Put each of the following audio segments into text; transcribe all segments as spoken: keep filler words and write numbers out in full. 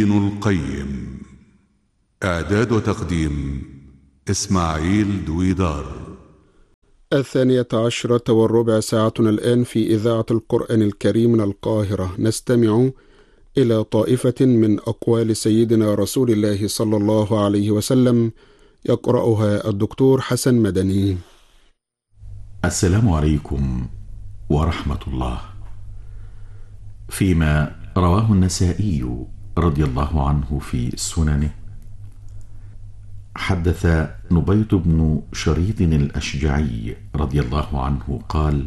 ابن القيم. إعداد وتقديم إسماعيل دويدار. الثانية عشرة والربع ساعتنا الآن في إذاعة القرآن الكريم من القاهرة. نستمع إلى طائفة من أقوال سيدنا رسول الله صلى الله عليه وسلم، يقرأها الدكتور حسن مدني. السلام عليكم ورحمة الله. فيما رواه النسائي رضي الله عنه في سننه، حدث نبيط بن شريط الأشجعي رضي الله عنه قال: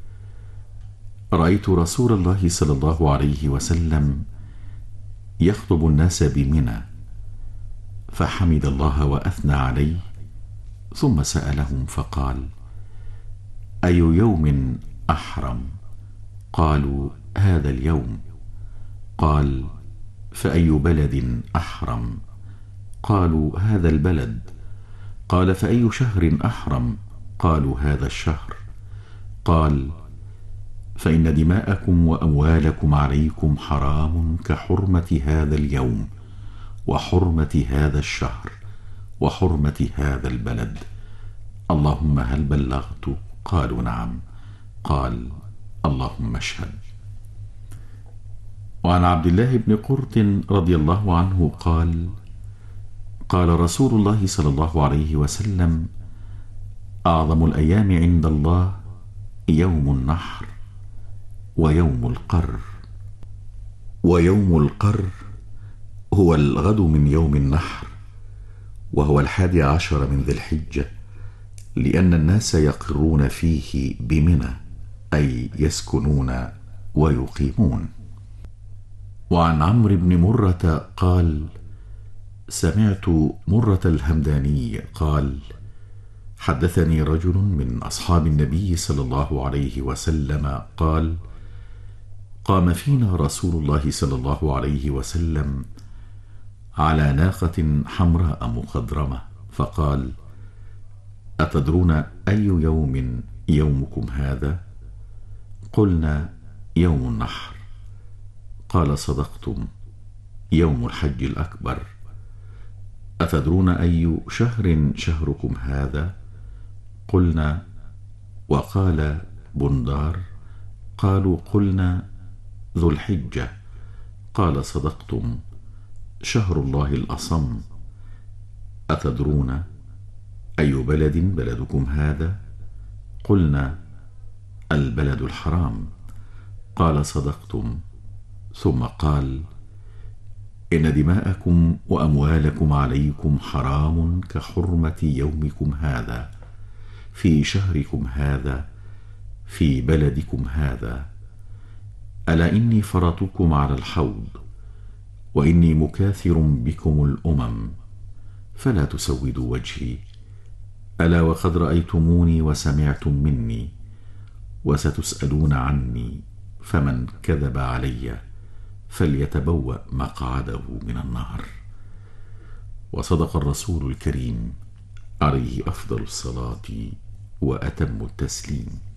رأيت رسول الله صلى الله عليه وسلم يخطب الناس بمنى، فحمد الله وأثنى عليه، ثم سألهم فقال: أي يوم أحرم؟ قالوا: هذا اليوم. قال: فأي بلد أحرم؟ قالوا: هذا البلد. قال: فأي شهر أحرم؟ قالوا: هذا الشهر. قال: فإن دماءكم وأموالكم عليكم حرام كحرمة هذا اليوم وحرمة هذا الشهر وحرمة هذا البلد. اللهم هل بلغت؟ قالوا: نعم. قال: اللهم اشهد. وعن عبد الله بن قرط رضي الله عنه قال: قال رسول الله صلى الله عليه وسلم: أعظم الأيام عند الله يوم النحر ويوم القر. ويوم القر هو الغد من يوم النحر، وهو الحادي عشر من ذي الحجة، لأن الناس يقرون فيه بمنى، أي يسكنون ويقيمون. وعن عمرو بن مرة قال: سمعت مرة الهمداني قال: حدثني رجل من أصحاب النبي صلى الله عليه وسلم قال: قام فينا رسول الله صلى الله عليه وسلم على ناقة حمراء مخضرمة، فقال: أتدرون أي يوم يومكم هذا؟ قلنا: يوم النحر. قال: صدقتم، يوم الحج الأكبر. أتدرون أي شهر شهركم هذا؟ قلنا: وقال بندار. قالوا: قلنا: ذو الحجة. قال: صدقتم، شهر الله الأصم. أتدرون أي بلد بلدكم هذا؟ قلنا: البلد الحرام. قال: صدقتم. ثم قال: إن دماءكم وأموالكم عليكم حرام كحرمة يومكم هذا في شهركم هذا في بلدكم هذا. ألا إني فرطكم على الحوض، وإني مكاثر بكم الأمم، فلا تسودوا وجهي. ألا وقد رأيتموني وسمعتم مني، وستسألون عني، فمن كذب علي فليتبوأ مقعده من النار. وصدق الرسول الكريم عليه أفضل الصلاة وأتم التسليم.